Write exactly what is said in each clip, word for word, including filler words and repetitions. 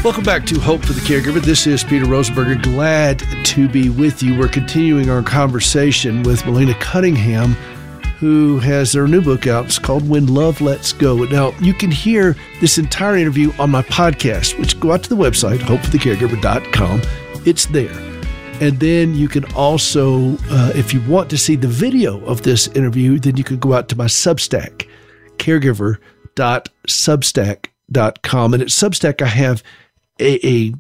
Welcome back to Hope for the Caregiver. This is Peter Rosenberger. Glad to be with you. We're continuing our conversation with Melina Cunningham, who has their new book out. It's called When Love Lets Go. Now, you can hear this entire interview on my podcast, which go out to the website, hope for the caregiver dot com. It's there. And then you can also, uh, if you want to see the video of this interview, then you can go out to my Substack, caregiver dot substack dot com. And at Substack, I have a, a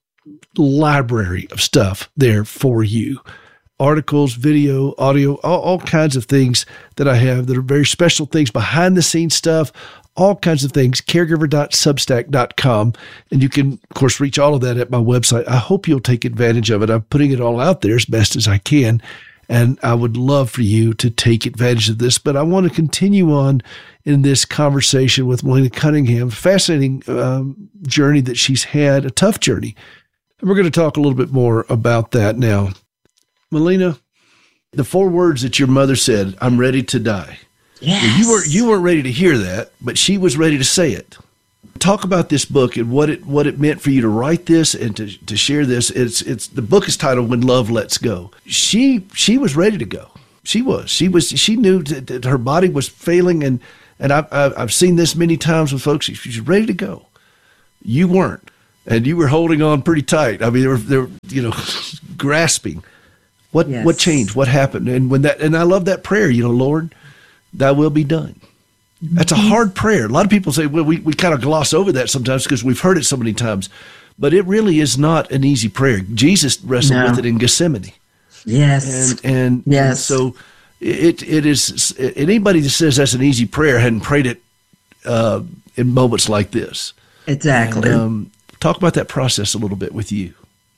library of stuff there for you. Articles, video, audio, all, all kinds of things that I have that are very special things, behind the scenes stuff, all kinds of things, caregiver dot substack dot com. And you can, of course, reach all of that at my website. I hope you'll take advantage of it. I'm putting it all out there as best as I can. And I would love for you to take advantage of this. But I want to continue on in this conversation with Melina Cunningham. Fascinating um, journey that she's had, a tough journey. And we're going to talk a little bit more about that now. Melina, the four words that your mother said, "I'm ready to die." Yes. Well, you weren't, you weren't ready to hear that, but she was ready to say it. Talk about this book and what it what it meant for you to write this and to, to share this. It's it's the book is titled When Love Lets Go. She she was ready to go. She was. She was. She knew that, that her body was failing, and and I've I've seen this many times with folks. She's ready to go. You weren't, and you were holding on pretty tight. I mean, they were they were you know grasping. What Yes. what changed? What happened? And when that and I love that prayer. You know, Lord, Thy will be done. That's a hard prayer. A lot of people say, well, we, we kind of gloss over that sometimes because we've heard it so many times. But it really is not an easy prayer. Jesus wrestled No. with it in Gethsemane. Yes. And, and, Yes. and so it it is, anybody that says that's an easy prayer hadn't prayed it uh, in moments like this. Exactly. And, um, talk about that process a little bit with you.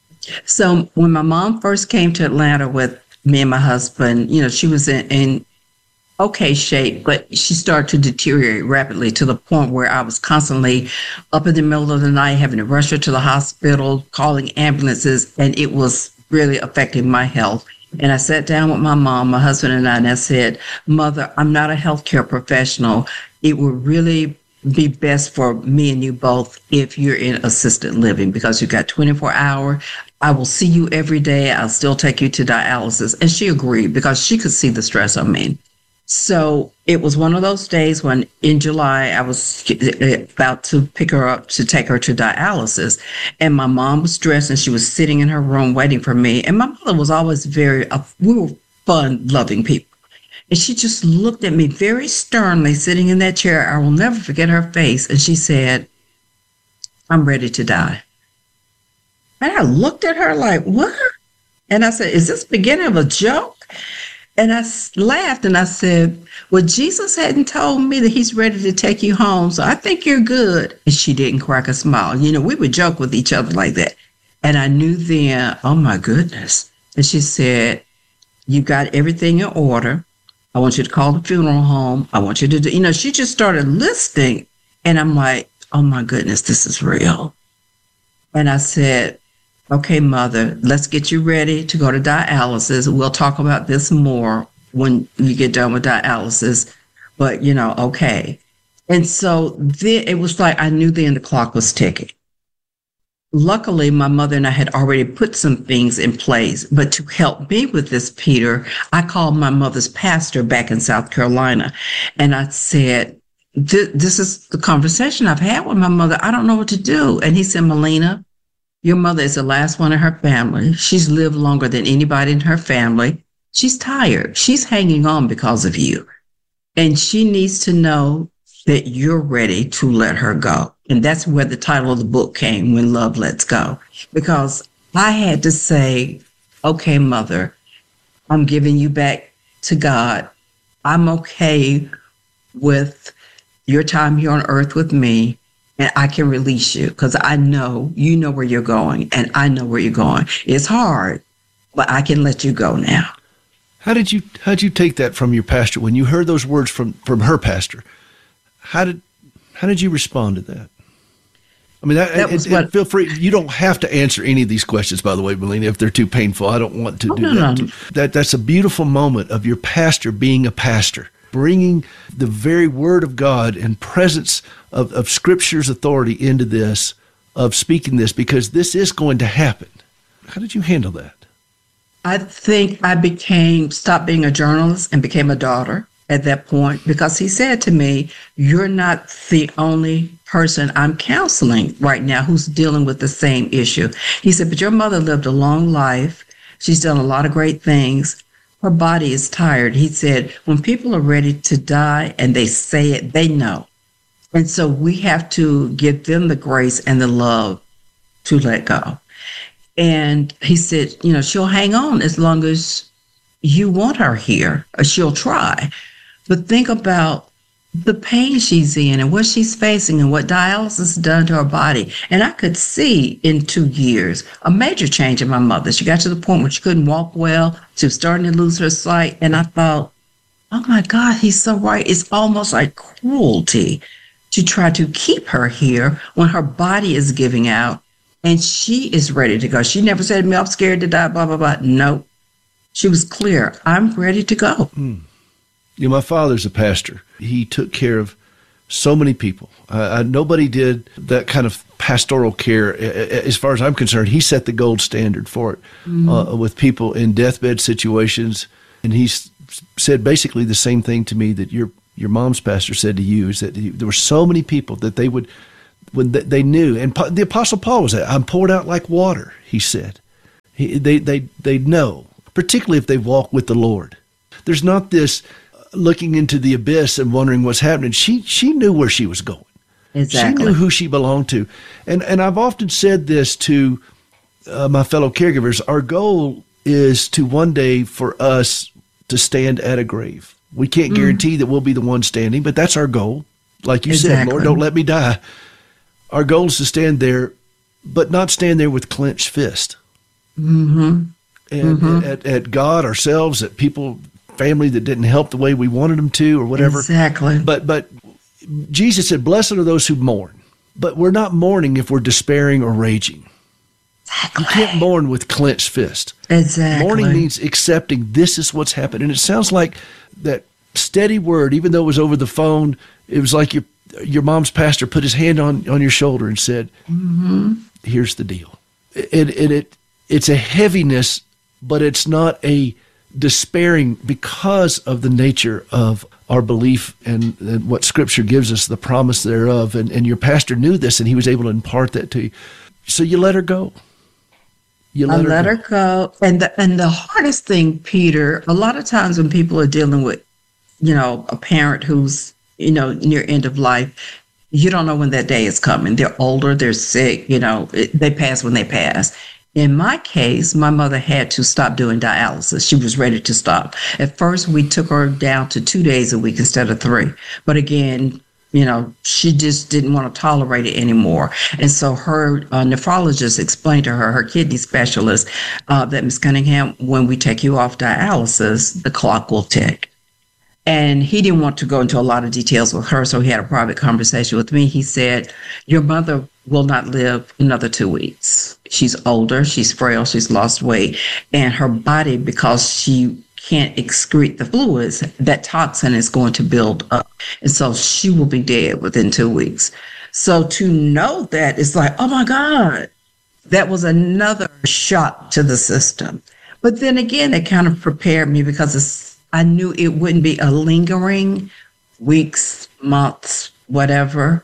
So when my mom first came to Atlanta with me and my husband, you know, she was in, in okay shape, but she started to deteriorate rapidly to the point where I was constantly up in the middle of the night, having to rush her to the hospital, calling ambulances, and it was really affecting my health. And I sat down with my mom, my husband and I, and I said, "Mother, I'm not a healthcare professional. It would really be best for me and you both if you're in assisted living because you got twenty-four hour. I will see you every day. I'll still take you to dialysis." And she agreed because she could see the stress on me. So it was one of those days when in July, I was about to pick her up to take her to dialysis. And my mom was dressed and she was sitting in her room waiting for me. And my mother was always very, uh, we were fun, loving people. And she just looked at me very sternly sitting in that chair. I will never forget her face. And she said, "I'm ready to die." And I looked at her like, "What?" And I said, "Is this the beginning of a joke?" And I laughed and I said, "Well, Jesus hadn't told me that he's ready to take you home, so I think you're good." And she didn't crack a smile. You know, we would joke with each other like that. And I knew then, oh my goodness. And she said, "You got everything in order. I want you to call the funeral home. I want you to do," you know, she just started listing. And I'm like, oh my goodness, this is real. And I said, "Okay, Mother, let's get you ready to go to dialysis. We'll talk about this more when you get done with dialysis. But, you know, okay." And so then it was like I knew then the clock was ticking. Luckily, my mother and I had already put some things in place. But to help me with this, Peter, I called my mother's pastor back in South Carolina. And I said, "This is the conversation I've had with my mother. I don't know what to do." And he said, "Melina, your mother is the last one in her family. She's lived longer than anybody in her family. She's tired. She's hanging on because of you. And she needs to know that you're ready to let her go." And that's where the title of the book came, When Love Lets Go. Because I had to say, "Okay, Mother, I'm giving you back to God. I'm okay with your time here on earth with me. And I can release you because I know you know where you're going and I know where you're going. It's hard, but I can let you go now." How did you how did you take that from your pastor when you heard those words from, from her pastor? How did how did you respond to that? I mean, that, that was it, what, it, feel free. You don't have to answer any of these questions, by the way, Melina, if they're too painful. I don't want to oh, do no, that. no. That that's a beautiful moment of your pastor being a pastor, bringing the very word of God and presence of, of Scripture's authority into this of speaking this, because this is going to happen. How did you handle that? I think I became, stopped being a journalist and became a daughter at that point, because he said to me, you're not the only person I'm counseling right now who's dealing with the same issue. He said, but your mother lived a long life. She's done a lot of great things. Her body is tired. He said, when people are ready to die and they say it, they know. And so we have to give them the grace and the love to let go. And he said, you know, she'll hang on as long as you want her here, or she'll try. But think about the pain she's in and what she's facing and what dialysis has done to her body. And I could see in two years a major change in my mother. She got to the point where she couldn't walk well. She was starting to lose her sight. And I thought, oh my God, he's so right. It's almost like cruelty to try to keep her here when her body is giving out and she is ready to go. She never said to me, I'm scared to die, blah, blah, blah. No, she was clear. I'm ready to go. Mm. You know, my father's a pastor. He took care of so many people. Uh, nobody did that kind of pastoral care. As far as I'm concerned, he set the gold standard for it. Mm-hmm. uh, with people in deathbed situations. And he said basically the same thing to me that your your mom's pastor said to you, is that he, there were so many people that they would, when they, they knew, and the Apostle Paul was that, I'm poured out like water, he said. He, they, they, they know, particularly if they walk with the Lord. There's not this looking into the abyss and wondering what's happening. She she knew where she was going. Exactly. She knew who she belonged to. And and I've often said this to uh, my fellow caregivers. Our goal is to one day for us to stand at a grave. We can't mm. guarantee that we'll be the one standing, but that's our goal. Like you exactly. said, Lord, don't let me die. Our goal is to stand there, but not stand there with clenched fist. Mm-hmm. And mm-hmm. At, at God, ourselves, at people, family that didn't help the way we wanted them to, or whatever. Exactly. But but Jesus said, blessed are those who mourn. But we're not mourning if we're despairing or raging. Exactly. You can't mourn with clenched fist. Exactly. Mourning means accepting this is what's happened. And it sounds like that steady word, even though it was over the phone, it was like your your mom's pastor put his hand on, on your shoulder and said, mm-hmm. here's the deal. And, and it it's a heaviness, but it's not a despairing, because of the nature of our belief and, and what Scripture gives us, the promise thereof. And, and your pastor knew this, and he was able to impart that to you. So you let her go. You let, I her, let go. her go. And the, and the hardest thing, Peter, a lot of times when people are dealing with, you know, a parent who's, you know, near end of life, you don't know when that day is coming. They're older, they're sick, you know, it, they pass when they pass. In my case, my mother had to stop doing dialysis. She was ready to stop. At first, we took her down to two days a week instead of three. But again, you know, she just didn't want to tolerate it anymore. And so her uh, nephrologist explained to her, her kidney specialist, uh, that Miz Cunningham, when we take you off dialysis, the clock will tick. And he didn't want to go into a lot of details with her, so he had a private conversation with me. He said, your mother will not live another two weeks. She's older, she's frail, she's lost weight, and her body, because she can't excrete the fluids, that toxin is going to build up. And so she will be dead within two weeks. So to know that, it's like, oh my God, that was another shock to the system. But then again, it kind of prepared me, because it's, I knew it wouldn't be a lingering weeks, months, whatever.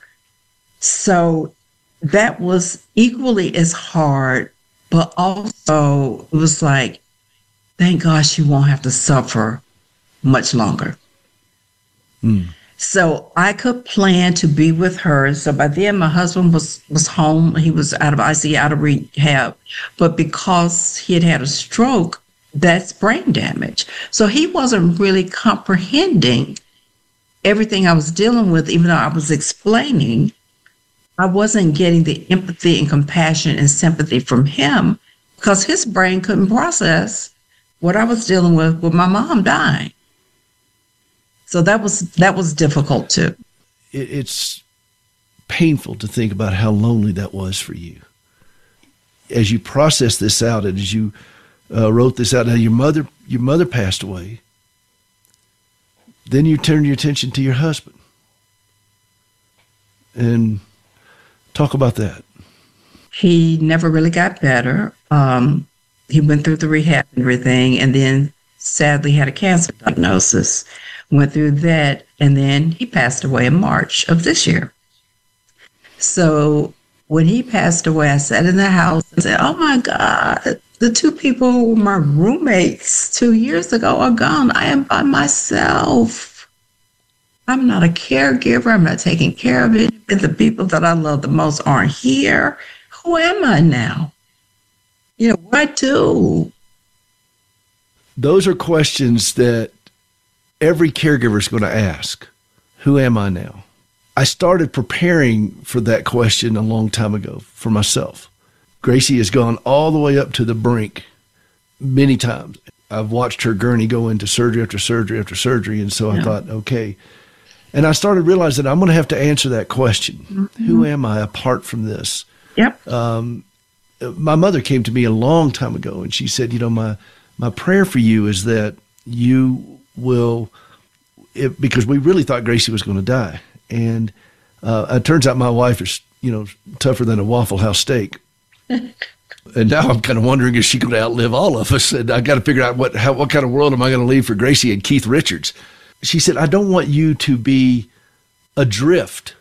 So that was equally as hard, but also it was like, thank God she won't have to suffer much longer. Mm. So I could plan to be with her. So by then my husband was, was home. He was out of I C U, out of rehab. But because he had had a stroke, that's brain damage. So he wasn't really comprehending everything I was dealing with, even though I was explaining. I wasn't getting the empathy and compassion and sympathy from him, because his brain couldn't process what I was dealing with with my mom dying. So that was that was difficult too. It's painful to think about how lonely that was for you. As you process this out, and as you uh, wrote this out, now your mother your mother passed away. Then you turned your attention to your husband. And talk about that. he never really got better. Um, he went through the rehab and everything, and then sadly had a cancer diagnosis. Went through that, and then he passed away in March of this year. So when he passed away, I sat in the house and said, oh my God, the two people who were my roommates two years ago are gone. I am by myself. I'm not a caregiver. I'm not taking care of it. And the people that I love the most aren't here. Who am I now? You know, what do? Those are questions that every caregiver is going to ask. Who am I now? I started preparing for that question a long time ago for myself. Gracie has gone all the way up to the brink many times. I've watched her gurney go into surgery after surgery after surgery, and so I yeah. thought, okay. And I started realizing I'm going to have to answer that question. Mm-hmm. Who am I apart from this? Yep. Um, my mother came to me a long time ago, and she said, you know, my my prayer for you is that you will, it, because we really thought Gracie was going to die. And uh, it turns out my wife is, you know, tougher than a Waffle House steak. And now I'm kind of wondering if she's going to outlive all of us. And I got to figure out what how, what kind of world am I going to leave for Gracie and Keith Richards. She said, I don't want you to be adrift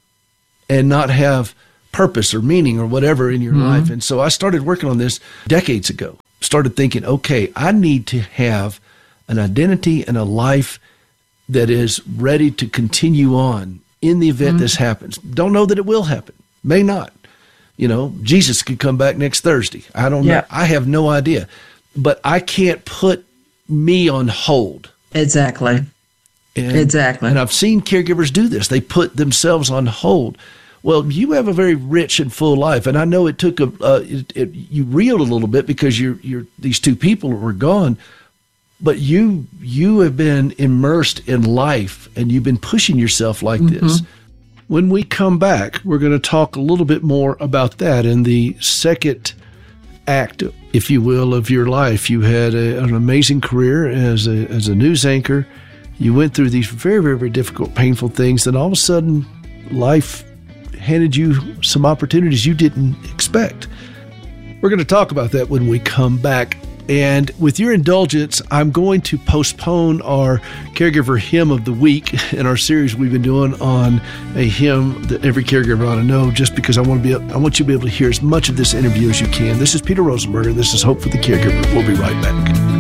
and not have purpose or meaning or whatever in your mm-hmm. life. And so I started working on this decades ago. Started thinking, okay, I need to have an identity and a life that is ready to continue on in the event mm-hmm. this happens. Don't know that it will happen. May not. You know, Jesus could come back next Thursday. I don't yeah. know. I have no idea. But I can't put me on hold. Exactly. And, exactly. And I've seen caregivers do this. They put themselves on hold. Well, you have a very rich and full life, and I know it took a uh, it, it, you reeled a little bit because you're you're these two people were gone, but you you have been immersed in life, and you've been pushing yourself like mm-hmm. this. When we come back, we're going to talk a little bit more about that in the second act, if you will, of your life. You had a, an amazing career as a as a news anchor. You went through these very, very, very difficult, painful things, and all of a sudden, life handed you some opportunities you didn't expect. We're going to talk about that when we come back. And with your indulgence, I'm going to postpone our Caregiver Hymn of the Week in our series we've been doing on a hymn that every caregiver ought to know, just because I want to be I want you to be able to hear as much of this interview as you can. This is Peter Rosenberger. This is Hope for the Caregiver. We'll be right back.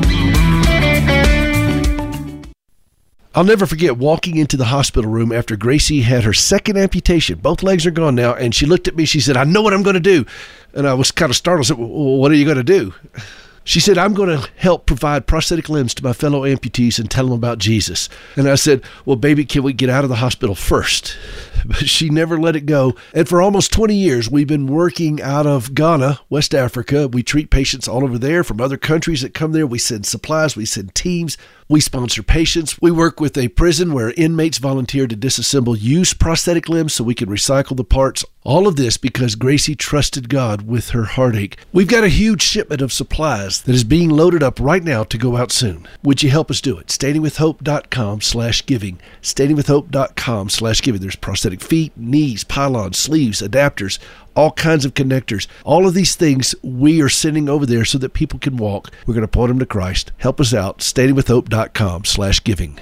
I'll never forget walking into the hospital room after Gracie had her second amputation. Both legs are gone now, and she looked at me. She said, I know what I'm going to do. And I was kind of startled. I said, well, what are you going to do? She said, I'm going to help provide prosthetic limbs to my fellow amputees and tell them about Jesus. And I said, well, baby, can we get out of the hospital first? But she never let it go. And for almost twenty years, we've been working out of Ghana, West Africa. We treat patients all over there from other countries that come there. We send supplies. We send teams. We sponsor patients. We work with a prison where inmates volunteer to disassemble used prosthetic limbs so we can recycle the parts. All of this because Gracie trusted God with her heartache. We've got a huge shipment of supplies that is being loaded up right now to go out soon. Would you help us do it? standingwithhope.com slash giving. standingwithhope.com slash giving. There's prosthetic feet, knees, pylons, sleeves, adapters, all kinds of connectors. All of these things we are sending over there so that people can walk. We're going to point them to Christ. Help us out. standingwithhope.com slash giving.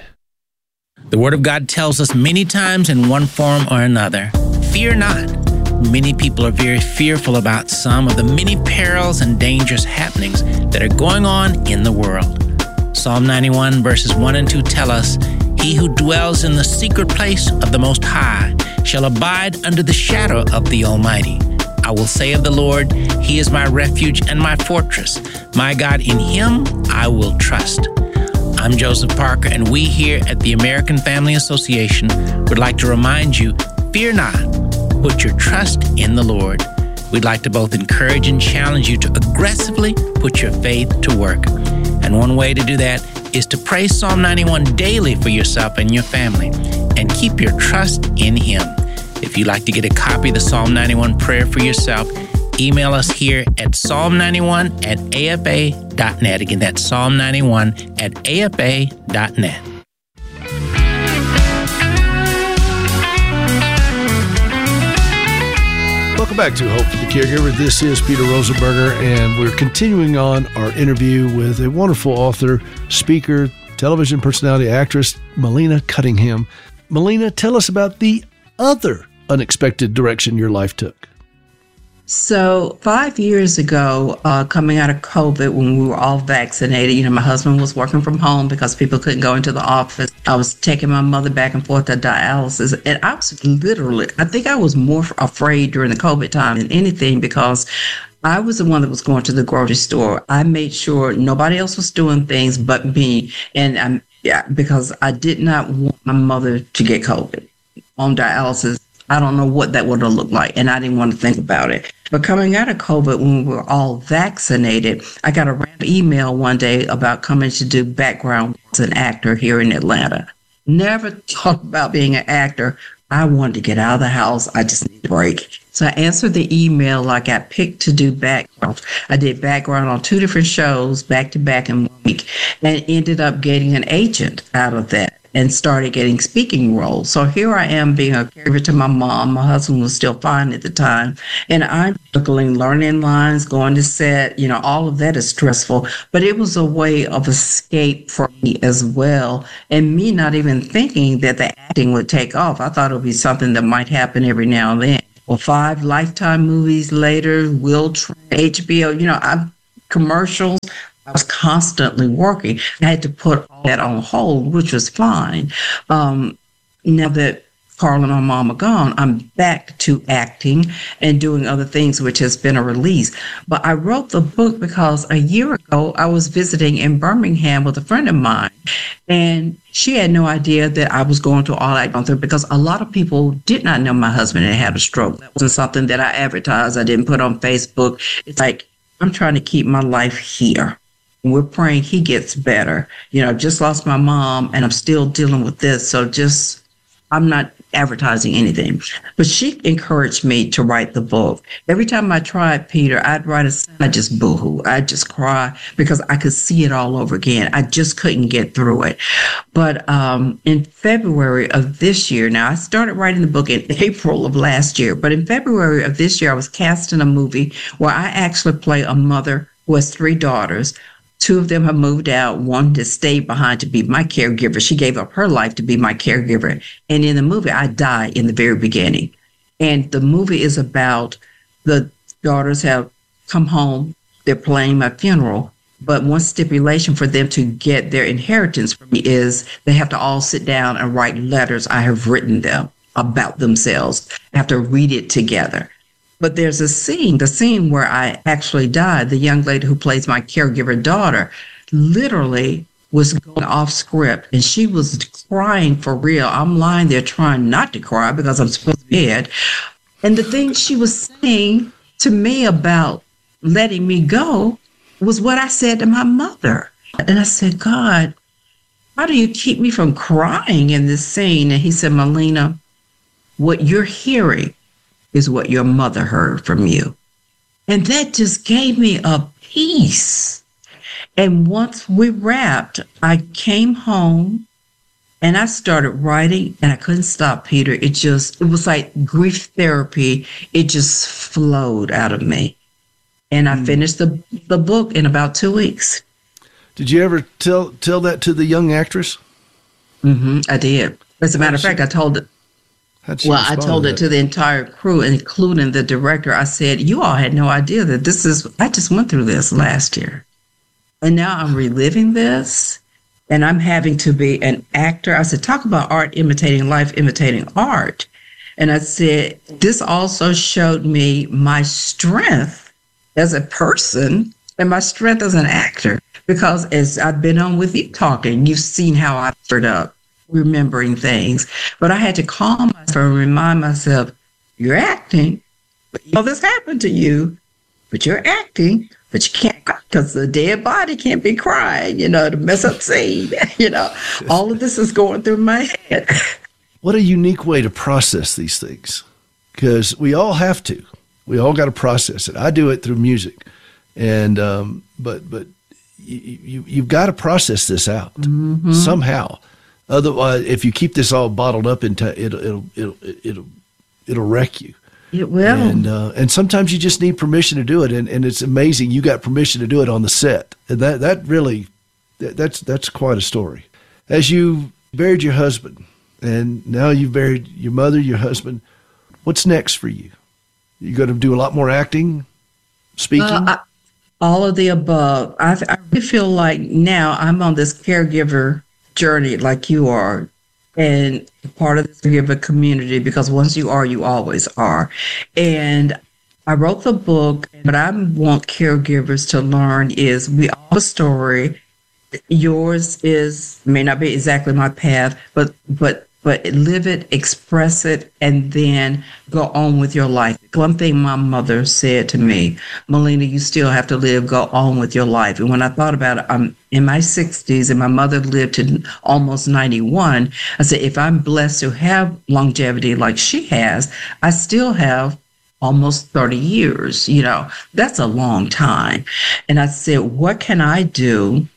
The Word of God tells us many times in one form or another, fear not. Many people are very fearful about some of the many perils and dangerous happenings that are going on in the world. Psalm ninety-one verses one and two tell us, He who dwells in the secret place of the Most High shall abide under the shadow of the Almighty. I will say of the Lord, He is my refuge and my fortress. My God, in Him I will trust. I'm Joseph Parker, and we here at the American Family Association would like to remind you, fear not, put your trust in the Lord. We'd like to both encourage and challenge you to aggressively put your faith to work. And one way to do that is to pray Psalm ninety-one daily for yourself and your family, and keep your trust in Him. If you'd like to get a copy of the Psalm ninety-one prayer for yourself, email us here at psalm ninety-one at a f a dot net. Again, that's psalm ninety-one at a f a dot net. Welcome Welcome back to Hope for the Caregiver. This is Peter Rosenberger, and we're continuing on our interview with a wonderful author, speaker, television personality, actress, Melina Cunningham. Melina, tell us about the other unexpected direction your life took. So five years ago, uh, coming out of COVID, when we were all vaccinated, you know, my husband was working from home because people couldn't go into the office. I was taking my mother back and forth to dialysis. And I was literally, I think I was more afraid during the COVID time than anything because I was the one that was going to the grocery store. I made sure nobody else was doing things but me. And I'm, yeah, because I did not want my mother to get COVID on dialysis. I don't know what that would have looked like, and I didn't want to think about it. But coming out of COVID, when we were all vaccinated, I got a random email one day about coming to do background as an actor here in Atlanta. Never thought about being an actor. I wanted to get out of the house. I just needed a break. So I answered the email. I got picked to do background. I did background on two different shows back to back in one week and ended up getting an agent out of that and started getting speaking roles. So here I am being a caregiver to my mom. My husband was still fine at the time. And I'm struggling, learning lines, going to set, you know, all of that is stressful. But it was a way of escape for me as well. And me not even thinking that the acting would take off. I thought it would be something that might happen every now and then. Well, five Lifetime movies later, Will Trent, H B O, you know, I'm commercials. I was constantly working. I had to put all that on hold, which was fine. Um, now that Carl and my mom are gone, I'm back to acting and doing other things, which has been a release. But I wrote the book because a year ago, I was visiting in Birmingham with a friend of mine, and she had no idea that I was going to all that going through because a lot of people did not know my husband had had a stroke. That wasn't something that I advertised. I didn't put on Facebook. It's like, I'm trying to keep my life here. We're praying he gets better. You know, just lost my mom and I'm still dealing with this. So just, I'm not advertising anything. But she encouraged me to write the book. Every time I tried, Peter, I'd write a, I just boohoo. I'd just cry because I could see it all over again. I just couldn't get through it. But um, in February of this year, now I started writing the book in April of last year, but in February of this year, I was cast in a movie where I actually play a mother who has three daughters. Two of them have moved out. One has stayed behind to be my caregiver. She gave up her life to be my caregiver. And in the movie, I die in the very beginning. And the movie is about the daughters have come home. They're planning my funeral. But one stipulation for them to get their inheritance from me is they have to all sit down and write letters I have written them about themselves. I have to read it together. But there's a scene, the scene where I actually died. The young lady who plays my caregiver daughter literally was going off script and she was crying for real. I'm lying there trying not to cry because I'm supposed to be dead. And the thing she was saying to me about letting me go was what I said to my mother. And I said, God, how do you keep me from crying in this scene? And he said, Melina, what you're hearing is what your mother heard from you. And that just gave me a peace. And once we wrapped, I came home and I started writing and I couldn't stop, Peter. It just, it was like grief therapy. It just flowed out of me. And I finished the, the book in about two weeks. Did you ever tell tell that to the young actress? Mm-hmm, I did. As a matter of fact, I told it. Well, I told it to the entire crew, including the director. I said, you all had no idea that this is, I just went through this last year. And now I'm reliving this and I'm having to be an actor. I said, talk about art imitating life, imitating art. And I said, this also showed me my strength as a person and my strength as an actor. Because as I've been on with you talking, you've seen how I turned up. Remembering things, but I had to calm myself and remind myself, you're acting, but you know this happened to you, but you're acting, but you can't cry because the dead body can't be crying, you know, to mess up scene, you know, all of this is going through my head. What a unique way to process these things, because we all have to, we all got to process it. I do it through music, and um, but but you, you you've got to process this out mm-hmm. somehow. Otherwise, if you keep this all bottled up, into it'll it'll it'll it'll it'll wreck you. It will. And uh, and sometimes you just need permission to do it, and, and it's amazing you got permission to do it on the set. And that that really, that, that's that's quite a story. As you buried your husband, and now you've buried your mother, your husband, what's next for you? You going to do a lot more acting, speaking? Uh, I, all of the above. I, I really feel like now I'm on this caregiver journey like you are, and part of the caregiver community, because once you are, you always are. And I wrote the book. What I want caregivers to learn is we all have a story. Yours is may not be exactly my path, but but but live it, express it, and then go on with your life. One thing my mother said to me, Melina, you still have to live, go on with your life. And when I thought about it, I'm in my sixties and my mother lived to almost ninety-one. I said, if I'm blessed to have longevity like she has, I still have almost thirty years. You know, that's a long time. And I said, what can I do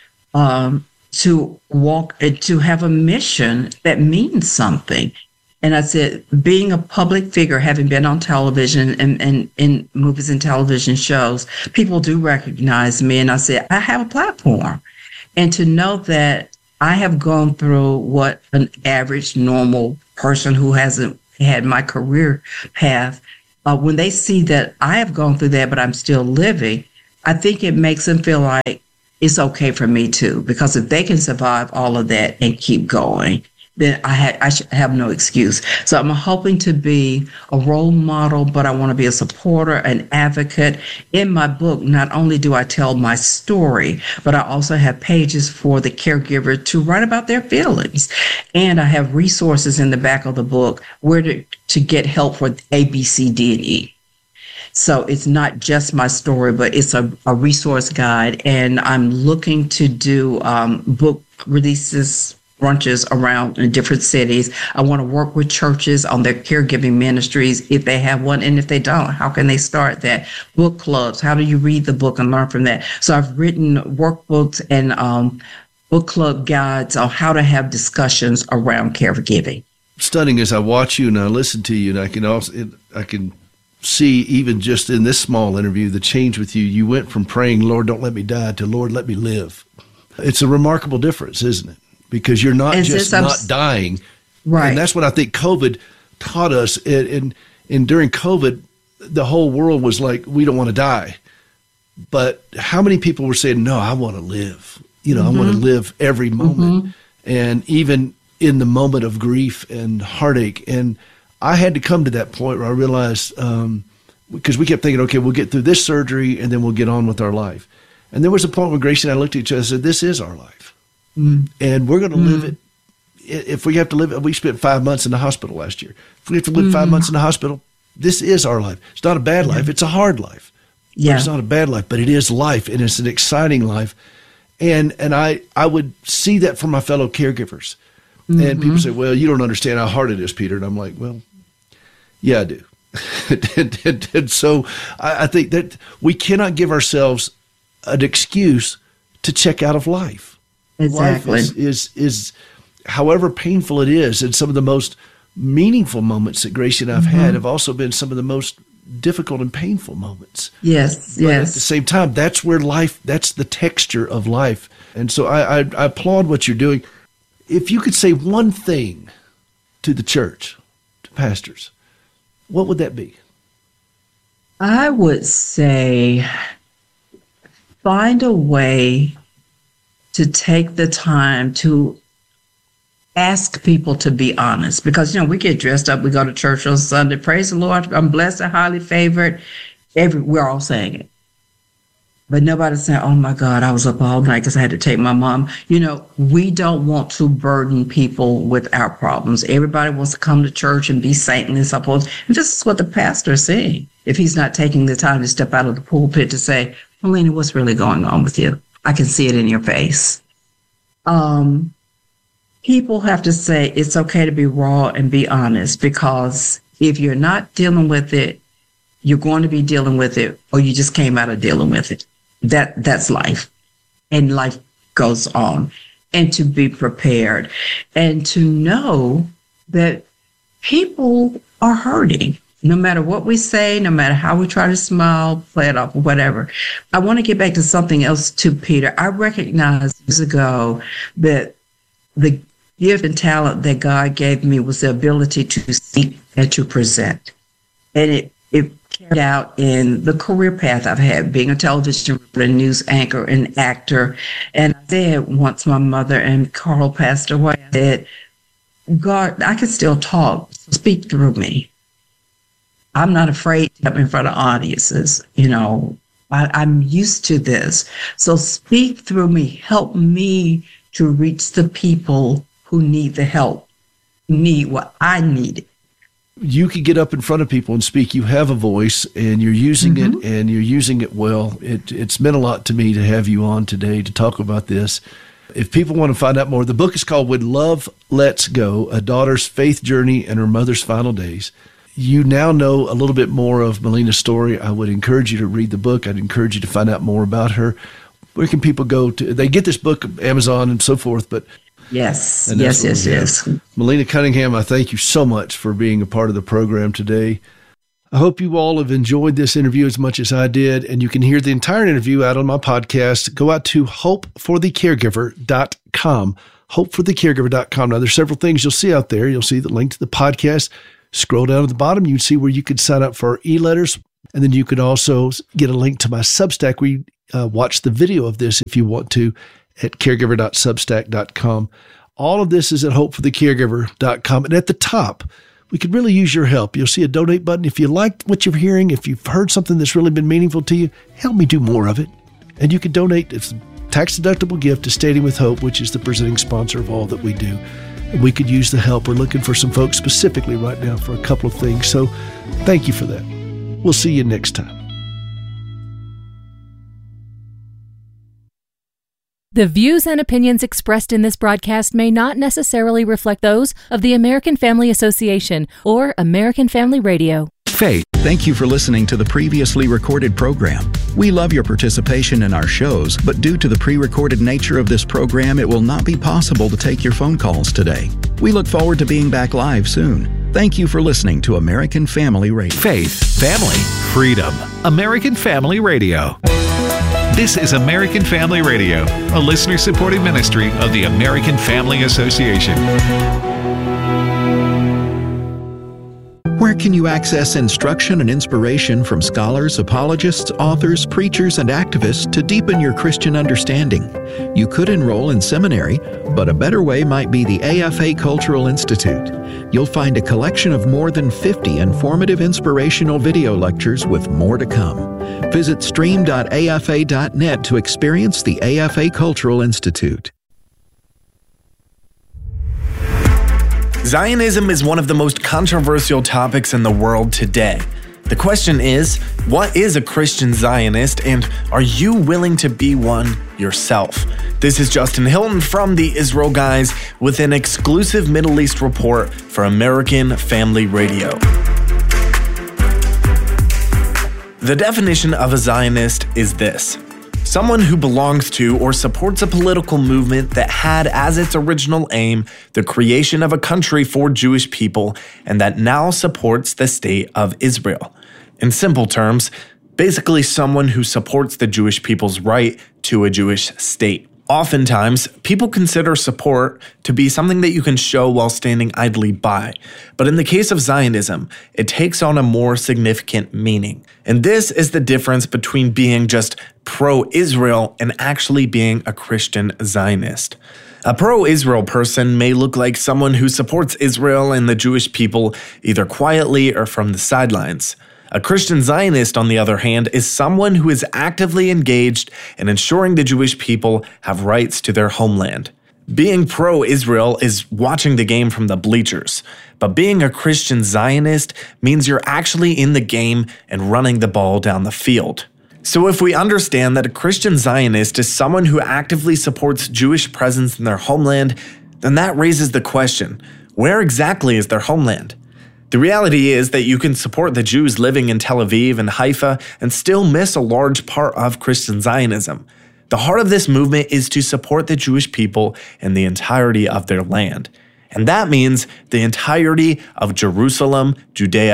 um, to walk, to have a mission that means something? And I said, being a public figure, having been on television and, and in movies and television shows, people do recognize me. And I said, I have a platform. And to know that I have gone through what an average, normal person who hasn't had my career path, uh, when they see that I have gone through that, but I'm still living, I think it makes them feel like it's okay for me too. Because if they can survive all of that and keep going, then I, ha- I should have no excuse. So I'm hoping to be a role model, but I want to be a supporter, an advocate. In my book, not only do I tell my story, but I also have pages for the caregiver to write about their feelings. And I have resources in the back of the book where to, to get help for A, B, C, D, and E. So it's not just my story, but it's a, a resource guide. And I'm looking to do um, book releases, brunches around in different cities. I want to work with churches on their caregiving ministries if they have one. And if they don't, how can they start that? Book clubs. How do you read the book and learn from that? So I've written workbooks and um, book club guides on how to have discussions around caregiving. Stunning as I watch you and I listen to you, and I can also, it, I can see even just in this small interview, the change with you. You went from praying, Lord, don't let me die, to Lord, let me live. It's a remarkable difference, isn't it? Because you're not and just not dying. Right. And that's what I think COVID taught us. And, and, and during COVID, the whole world was like, we don't want to die. But how many people were saying, no, I want to live. You know, mm-hmm. I want to live every moment. Mm-hmm. And even in the moment of grief and heartache. And I had to come to that point where I realized, um, because we kept thinking, okay, we'll get through this surgery and then we'll get on with our life. And there was a point where Gracie and I looked at each other and said, this is our life. Mm. And we're going to mm. live it. If we have to live it, we spent five months in the hospital last year. If we have to live mm. five months in the hospital, this is our life. It's not a bad life. Yeah. It's a hard life. Yeah. It's not a bad life, but it is life, and it's an exciting life. And and I, I would see that from my fellow caregivers. Mm-hmm. And people say, well, you don't understand how hard it is, Peter. And I'm like, well, yeah, I do. and, and, and so I, I think that we cannot give ourselves an excuse to check out of life. Exactly. Life is, is, is, however painful it is, and some of the most meaningful moments that Gracie and I have mm-hmm. had have also been some of the most difficult and painful moments. Yes, but yes. At the same time, that's where life, that's the texture of life. And so I, I, I applaud what you're doing. If you could say one thing to the church, to pastors, what would that be? I would say find a way to take the time to ask people to be honest, because, you know, we get dressed up, we go to church on Sunday, praise the Lord, I'm blessed and highly favored. Every, we're all saying it. But nobody's saying, oh my God, I was up all night because I had to take my mom. You know, we don't want to burden people with our problems. Everybody wants to come to church and be saintly, supposed. And this is what the pastor is saying. If he's not taking the time to step out of the pulpit to say, Melina, what's really going on with you? I can see it in your face. Um, people have to say it's okay to be raw and be honest, because if you're not dealing with it, you're going to be dealing with it, or you just came out of dealing with it. That that's life, and life goes on. And to be prepared and to know that people are hurting. no matter what we say, no matter how we try to smile, play it off, or whatever. I want to get back to something else too, Peter. I recognized years ago that the gift and talent that God gave me was the ability to speak and to present. And it, it carried out in the career path I've had, being a television reporter, news anchor, and actor. And I said once my mother and Carl passed away, I said, God, I can still talk, so speak through me. I'm not afraid to come in front of audiences. You know, I, I'm used to this. So speak through me. Help me to reach the people who need the help, need what I needed. You can get up in front of people and speak. You have a voice, and you're using Mm-hmm. it, and you're using it well. It, it's meant a lot to me to have you on today to talk about this. If people want to find out more, the book is called When Love Lets Go, A Daughter's Faith Journey and Her Mother's Final Days. You now know a little bit more of Melina's story. I would encourage you to read the book. I'd encourage you to find out more about her. Where can people go to? They get this book, Amazon and so forth, but Yes, yes, yes, yes. Melina Cunningham, I thank you so much for being a part of the program today. I hope you all have enjoyed this interview as much as I did, and you can hear the entire interview out on my podcast. Go out to hope for the caregiver dot com, hope for the caregiver dot com. Now, there's several things you'll see out there. You'll see the link to the podcast. Scroll down at the bottom. You can see where you could sign up for our e-letters, and then you could also get a link to my Substack where you uh, watch the video of this if you want to at caregiver dot substack dot com. All of this is at hope for the caregiver dot com, and at the top, we could really use your help. You'll see a donate button. If you liked what you're hearing, if you've heard something that's really been meaningful to you, help me do more of it. And you can donate. It's a tax-deductible gift to Standing with Hope, which is the presenting sponsor of all that we do. And we could use the help. We're looking for some folks specifically right now for a couple of things. So thank you for that. We'll see you next time. The views and opinions expressed in this broadcast may not necessarily reflect those of the American Family Association or American Family Radio. Faith, thank you for listening to the previously recorded program. We love your participation in our shows, but due to the pre-recorded nature of this program, it will not be possible to take your phone calls today. We look forward to being back live soon. Thank you for listening to American Family Radio. Faith, family, freedom. American Family Radio. This is American Family Radio, a listener-supported ministry of the American Family Association. Where can you access instruction and inspiration from scholars, apologists, authors, preachers, and activists to deepen your Christian understanding? You could enroll in seminary, but a better way might be the A F A Cultural Institute. You'll find a collection of more than fifty informative inspirational video lectures with more to come. Visit stream dot a f a dot net to experience the A F A Cultural Institute. Zionism is one of the most controversial topics in the world today. The question is, what is a Christian Zionist, and are you willing to be one yourself? This is Justin Hilton from the Israel Guys with an exclusive Middle East report for American Family Radio. The definition of a Zionist is this: someone who belongs to or supports a political movement that had as its original aim the creation of a country for Jewish people and that now supports the state of Israel. In simple terms, basically someone who supports the Jewish people's right to a Jewish state. Oftentimes, people consider support to be something that you can show while standing idly by. But in the case of Zionism, it takes on a more significant meaning. And this is the difference between being just pro-Israel and actually being a Christian Zionist. A pro-Israel person may look like someone who supports Israel and the Jewish people either quietly or from the sidelines. A Christian Zionist, on the other hand, is someone who is actively engaged in ensuring the Jewish people have rights to their homeland. Being pro-Israel is watching the game from the bleachers, but being a Christian Zionist means you're actually in the game and running the ball down the field. So if we understand that a Christian Zionist is someone who actively supports Jewish presence in their homeland, then that raises the question, where exactly is their homeland? The reality is that you can support the Jews living in Tel Aviv and Haifa and still miss a large part of Christian Zionism. The heart of this movement is to support the Jewish people and the entirety of their land. And that means the entirety of Jerusalem, Judea,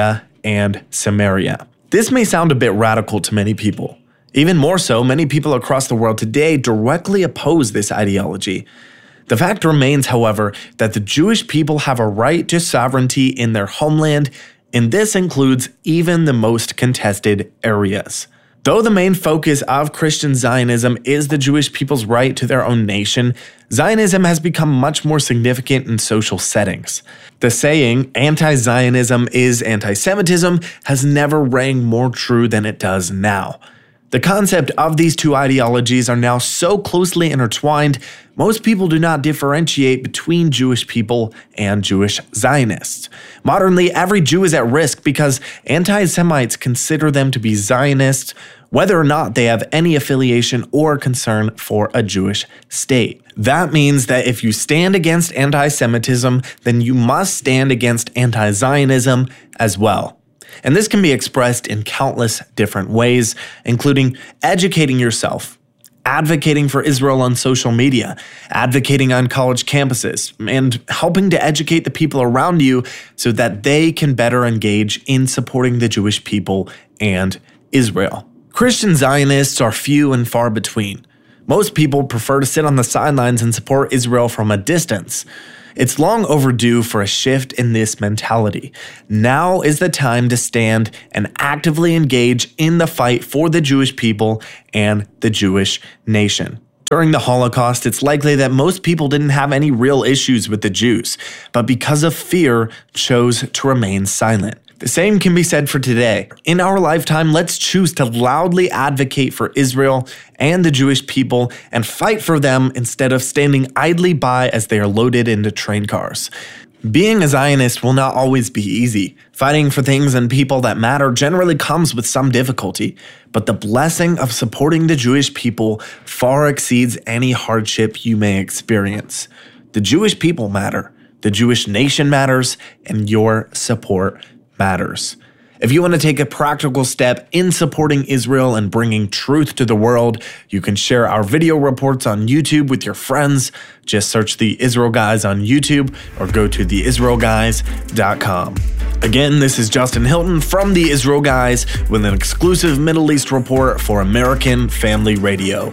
and Samaria. This may sound a bit radical to many people. Even more so, many people across the world today directly oppose this ideology. The fact remains, however, that the Jewish people have a right to sovereignty in their homeland, and this includes even the most contested areas. Though the main focus of Christian Zionism is the Jewish people's right to their own nation, Zionism has become much more significant in social settings. The saying, anti-Zionism is anti-Semitism, has never rang more true than it does now. The concept of these two ideologies are now so closely intertwined, most people do not differentiate between Jewish people and Jewish Zionists. Modernly, every Jew is at risk because anti-Semites consider them to be Zionists, whether or not they have any affiliation or concern for a Jewish state. That means that if you stand against anti-Semitism, then you must stand against anti-Zionism as well. And this can be expressed in countless different ways, including educating yourself, advocating for Israel on social media, advocating on college campuses, and helping to educate the people around you so that they can better engage in supporting the Jewish people and Israel. Christian Zionists are few and far between. Most people prefer to sit on the sidelines and support Israel from a distance. It's long overdue for a shift in this mentality. Now is the time to stand and actively engage in the fight for the Jewish people and the Jewish nation. During the Holocaust, it's likely that most people didn't have any real issues with the Jews, but because of fear, chose to remain silent. The same can be said for today. In our lifetime, let's choose to loudly advocate for Israel and the Jewish people and fight for them instead of standing idly by as they are loaded into train cars. Being a Zionist will not always be easy. Fighting for things and people that matter generally comes with some difficulty, but the blessing of supporting the Jewish people far exceeds any hardship you may experience. The Jewish people matter, the Jewish nation matters, and your support matters. If you want to take a practical step in supporting Israel and bringing truth to the world, you can share our video reports on YouTube with your friends. Just search The Israel Guys on YouTube or go to the israel guys dot com. Again, this is Justin Hilton from The Israel Guys with an exclusive Middle East report for American Family Radio.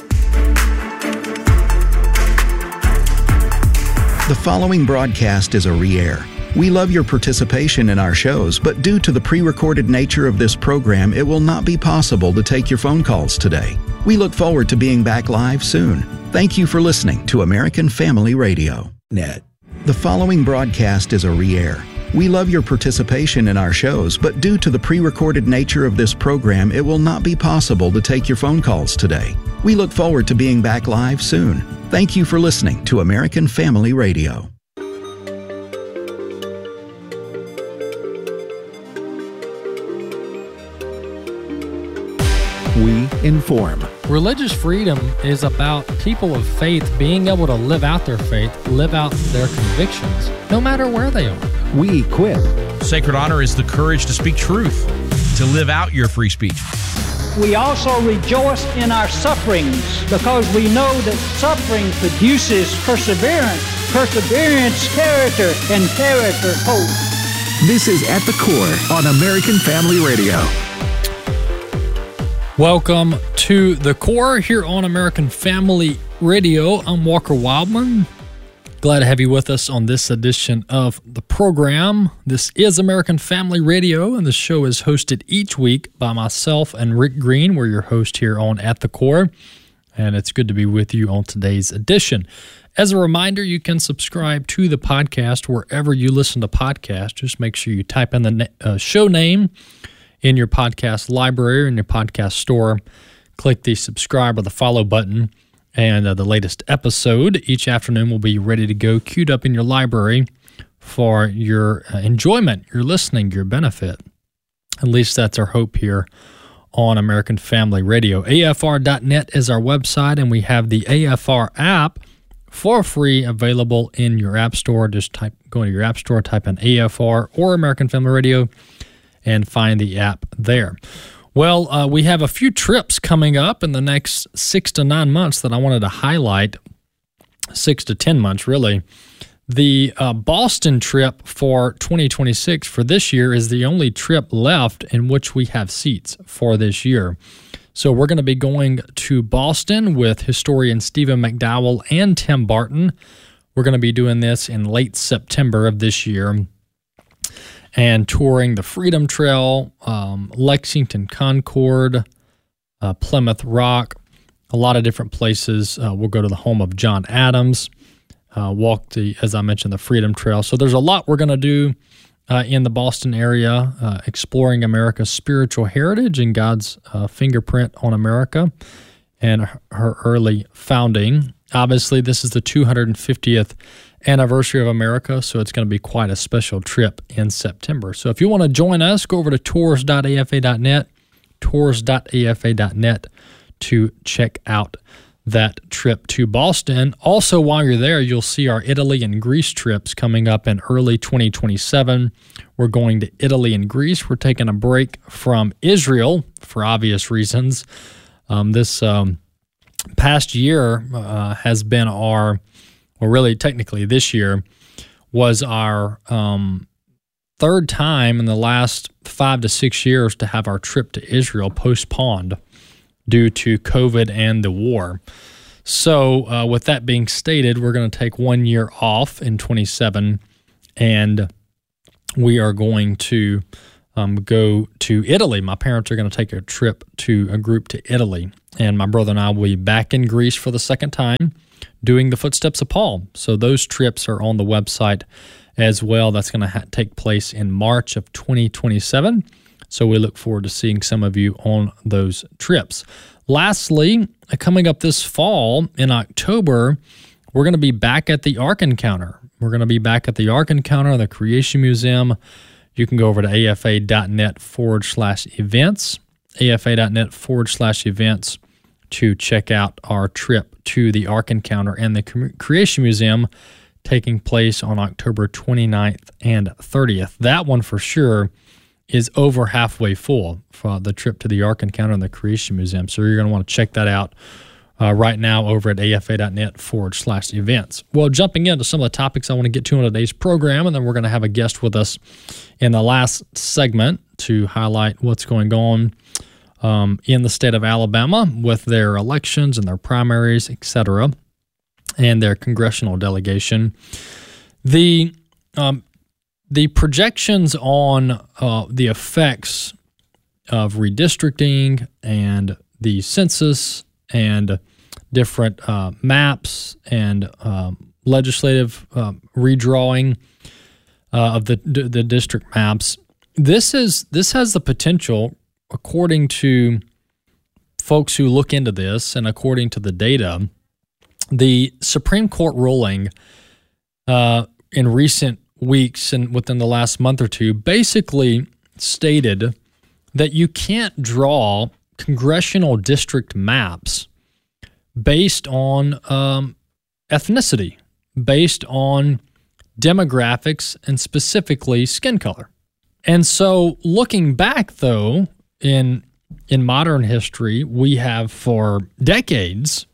The following broadcast is a re-air. We love your participation in our shows, but due to the pre-recorded nature of this program, it will not be possible to take your phone calls today. We look forward to being back live soon. Thank you for listening to American Family Radio. Net. The following broadcast is a re-air. We love your participation in our shows, but due to the pre-recorded nature of this program, it will not be possible to take your phone calls today. We look forward to being back live soon. Thank you for listening to American Family Radio. We inform. Religious freedom is about people of faith being able to live out their faith, live out their convictions, no matter where they are. We equip. Sacred honor is the courage to speak truth, to live out your free speech. We also rejoice in our sufferings because we know that suffering produces perseverance, perseverance, character, and character, hope. This is At the Core on American Family Radio. Welcome to The Core here on American Family Radio. I'm Walker Wildman. Glad to have you with us on this edition of the program. This is American Family Radio, and the show is hosted each week by myself and Rick Green. We're your host here on At the Core, and it's good to be with you on today's edition. As a reminder, you can subscribe to the podcast wherever you listen to podcasts. Just make sure you type in the uh, show name in your podcast library or in your podcast store. Click the subscribe or the follow button, and uh, the latest episode each afternoon will be ready to go, queued up in your library for your uh, enjoyment, your listening, your benefit. At least that's our hope here on American Family Radio. A F R dot net is our website, and we have the A F R app for free available in your app store. Just type, go into your app store, type in A F R or American Family Radio, and find the app there. Well, uh, we have a few trips coming up in the next six to nine months that I wanted to highlight, six to ten months really, The uh, Boston trip for twenty twenty-six for this year is the only trip left in which we have seats for this year. So we're going to be going to Boston with historian Stephen McDowell and Tim Barton. We're going to be doing this in late September of this year and touring the Freedom Trail, um, Lexington Concord, uh, Plymouth Rock, a lot of different places. Uh, we'll go to the home of John Adams, uh, walk the, as I mentioned, the Freedom Trail. So there's a lot we're going to do uh, in the Boston area, uh, exploring America's spiritual heritage and God's uh, fingerprint on America and her early founding. Obviously, this is the two hundred fiftieth anniversary of America, so it's going to be quite a special trip in September. So if you want to join us, go over to tours dot a f a dot net, tours dot a f a dot net to check out that trip to Boston. Also, while you're there, you'll see our Italy and Greece trips coming up in early twenty twenty-seven. We're going to Italy and Greece. We're taking a break from Israel for obvious reasons. Um, this um, past year uh, has been our, well, really technically this year was our um, third time in the last five to six years to have our trip to Israel postponed due to COVID and the war. So uh, with that being stated, we're going to take one year off in twenty-seven, and we are going to um, go to Italy. My parents are going to take a trip to a group to Italy, and my brother and I will be back in Greece for the second time doing the Footsteps of Paul. So those trips are on the website as well. That's going to ha- take place in March of twenty twenty-seven. So we look forward to seeing some of you on those trips. Lastly, coming up this fall in October, we're going to be back at the Ark Encounter. We're going to be back at the Ark Encounter, the Creation Museum. You can go over to afa.net forward slash events, afa.net forward slash events to check out our trip to the Ark Encounter and the Creation Museum taking place on October twenty-ninth and thirtieth. That one for sure is over halfway full for the trip to the Ark Encounter and the Creation Museum. So you're going to want to check that out uh, right now over at afa.net forward slash events. Well, jumping into some of the topics I want to get to on today's program, and then we're going to have a guest with us in the last segment to highlight what's going on um, in the state of Alabama with their elections and their primaries, et cetera, and their congressional delegation. The um, The projections on uh, the effects of redistricting and the census and different uh, maps and um, legislative uh, redrawing uh, of the the district maps. This is this has the potential, according to folks who look into this and according to the data, the Supreme Court ruling uh, in recent weeks and within the last month or two basically stated that you can't draw congressional district maps based on um, ethnicity, based on demographics, and specifically skin color. And so looking back, though, in in modern history, we have for decades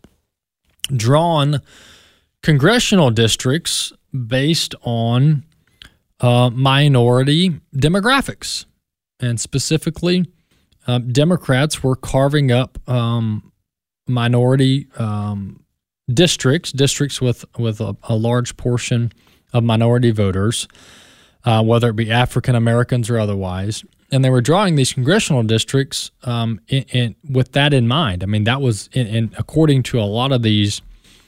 drawn congressional districts based on Uh, minority demographics. And specifically, uh, Democrats were carving up um, minority um, districts, districts with, with a, a large portion of minority voters, uh, whether it be African Americans or otherwise. And they were drawing these congressional districts um, in, in, with that in mind. I mean, that was, in, in, according to a lot of these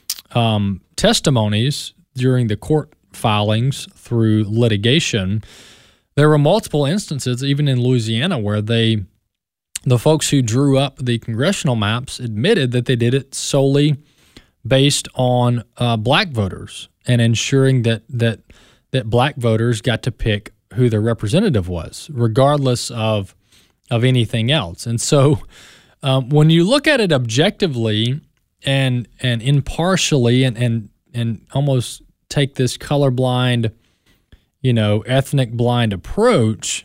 um, testimonies during the court filings through litigation, there were multiple instances, even in Louisiana, where they, the folks who drew up the congressional maps admitted that they did it solely based on uh, black voters and ensuring that that that black voters got to pick who their representative was, regardless of of anything else. And so, um, when you look at it objectively and and impartially and and and almost take this colorblind, you know, ethnic blind approach,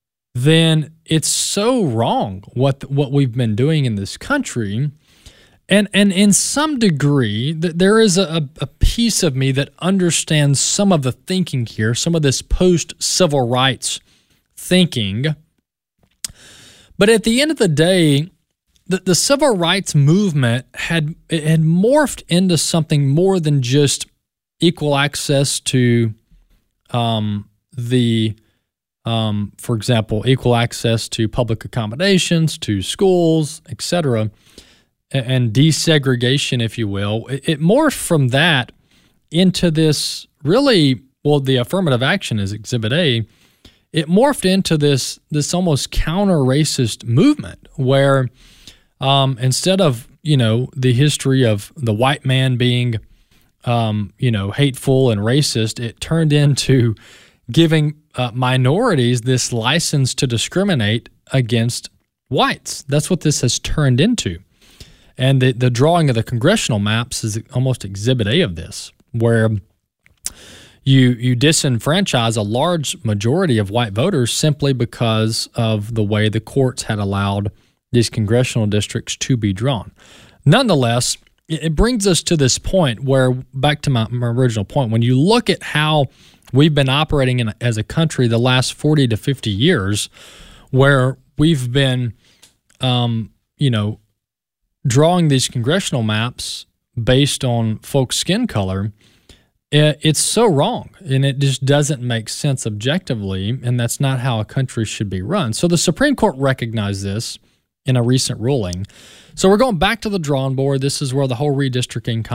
then it's so wrong what what we've been doing in this country. And and in some degree, th- there is a, a piece of me that understands some of the thinking here, some of this post-civil rights thinking. But at the end of the day, the, the civil rights movement had it had morphed into something more than just equal access to um, the, um, for example, equal access to public accommodations, to schools, et cetera, and desegregation, if you will. It, it morphed from that into this really, well, the affirmative action is Exhibit A. It morphed into this this almost counter-racist movement where um, instead of, you know, the history of the white man being, um, you know, hateful and racist, it turned into giving uh, minorities this license to discriminate against whites. That's what this has turned into. And the, the drawing of the congressional maps is almost Exhibit A of this, where you you disenfranchise a large majority of white voters simply because of the way the courts had allowed these congressional districts to be drawn. Nonetheless, it brings us to this point where, back to my, my original point, when you look at how we've been operating in, as a country the last forty to fifty years, where we've been, um, you know, drawing these congressional maps based on folks' skin color, it's so wrong, and it just doesn't make sense objectively, and that's not how a country should be run. So the Supreme Court recognized this in a recent ruling. So we're going back to the drawing board. This is where the whole redistricting